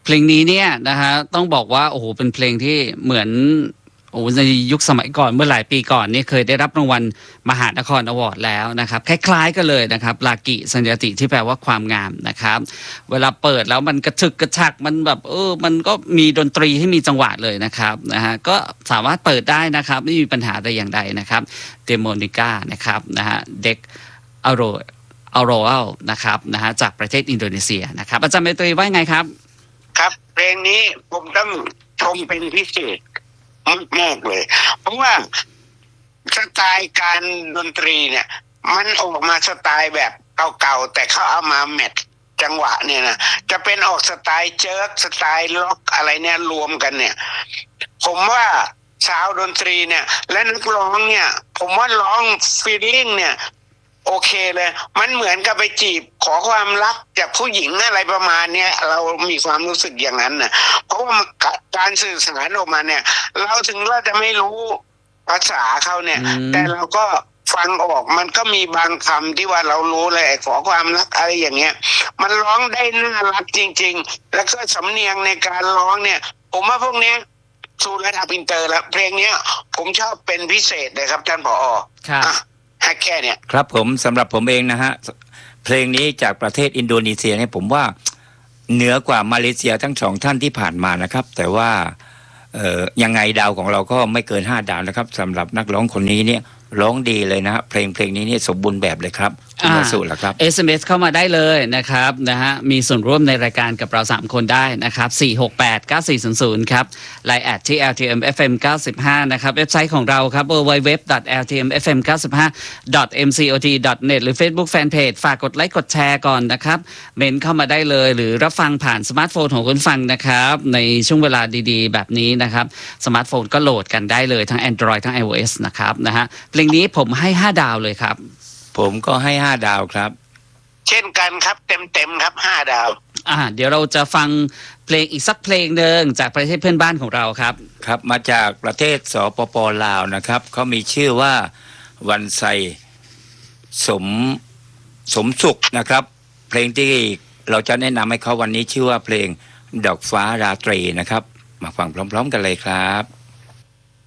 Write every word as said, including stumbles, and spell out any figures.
เพลงนี้เนี่ยนะฮะต้องบอกว่าโอ้โหเป็นเพลงที่เหมือนโอ้ในยุคสมัยก่อนเมื่อหลายปีก่อนนี่เคยได้รับรางวัลมหานครอวอร์ดแล้วนะครับคล้ายๆกันเลยนะครับลากิสัญญาติที่แปลว่าความงามนะครับเวลาเปิดแล้วมันกระฉึกกระชักมันแบบเออมันก็มีดนตรีที่มีจังหวะเลยนะครับนะฮะก็สามารถเปิดได้นะครับไม่มีปัญหาแต่อย่างใดนะครับเดโมนิก้านะครับนะฮะเด็กอโรอโรอัลนะครับนะฮะจากประเทศอินโดนีเซียนะครับอาจารย์เมตรีว่าไงครับครับเพลงนี้ผมต้องชมเป็นพิเศษมากๆเลยเพราะว่าสไตล์การดนตรีเนี่ยมันออกมาสไตล์แบบเก่าๆแต่เขาเอามาแมทจังหวะเนี่ยนะจะเป็นออกสไตล์เจิร์กสไตล์ล็อกอะไรเนี่ยรวมกันเนี่ยผมว่าซาวด์ดนตรีเนี่ยและนักร้องเนี่ยผมว่าร้องฟีลลิ่งเนี่ยโอเคเลยมันเหมือนกับไปจีบขอความรักจากผู้หญิงอะไรประมาณเนี้ยเรามีความรู้สึกอย่างนั้นนะเพราะว่าการสื่อสารออกมาเนี่ยเราถึงเราจะไม่รู้ภาษาเขาเนี่ยแต่เราก็ฟังออกมันก็มีบางคำที่ว่าเรารู้เลยขอความรักอะไรอย่างเงี้ยมันร้องได้น่ารักจริงๆแล้วก็สำเนียงในการร้องเนี่ยผมว่าพวกเนี้ยสู่ระดับอินเตอร์แล้วเพลงเนี้ยผมชอบเป็นพิเศษเลยครับท่านผอ. ครับแค่เนี่ยครับผมสำหรับผมเองนะฮะเพลงนี้จากประเทศอินโดนีเซียเนี่ยผมว่าเหนือกว่ามาเลเซียทั้งสองท่านที่ผ่านมานะครับแต่ว่าเอ่อยังไงดาวของเราก็ไม่เกินห้าดาวนะครับสำหรับนักร้องคนนี้เนี่ยร้องดีเลยนะฮะเพลงเพลงนี้เนี่ยสมบูรณ์แบบเลยครับคุณวสุแล้วครับเอส เอ็ม เอส เข้ามาได้เลยนะครับนะฮะมีส่วนร่วมในรายการกับเราสามคนได้นะครับสี่ หก แปด เก้า สี่ ศูนย์ ศูนย์ครับไลน์แอดที่ แอล ที เอ็ม เอฟ เอ็ม เก้าสิบห้านะครับเว็บไซต์ของเราครับ ดับเบิลยู ดับเบิลยู ดับเบิลยู ดอท แอล ที เอ็ม เอฟ เอ็ม เก้าสิบห้า ดอท เอ็ม ซี โอ ที ดอท เน็ต หรือ Facebook Fanpage ฝากกดไลค์กดแชร์ก่อนนะครับเมนเข้ามาได้เลยหรือรับฟังผ่านสมาร์ทโฟนของคุณฟังนะครับในช่วงเวลาดีๆแบบนี้นะครับสมาร์ทโฟนก็โหลดกันได้เลยทั้ง Android ทั้ง iOS นะครับนะฮะเพลงนี้ผมให้ห้าดาวเลยครับผมก็ให้ห้าดาวครับเช่นกันครับเต็มๆครับห้าดาวอ่าเดี๋ยวเราจะฟังเพลงอีกสักเพลงหนึ่งจากประเทศเพื่อนบ้านของเราครับครับมาจากประเทศสปป.ลาวนะครับเขามีชื่อว่าวันไซสมสมสุขนะครับเพลงที่เราจะแนะนำให้เขาวันนี้ชื่อว่าเพลงดอกฟ้าราตรีนะครับมาฟังพร้อมๆกันเลยครับ